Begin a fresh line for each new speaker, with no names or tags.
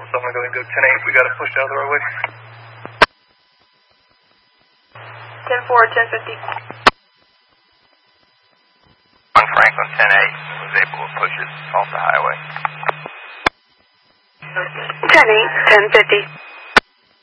so I'm going to go ahead and go 10-8. We got to push out the right way.
10-4, 1050.
On Franklin 10-8 was able to push it off the highway.
10-8, 1050.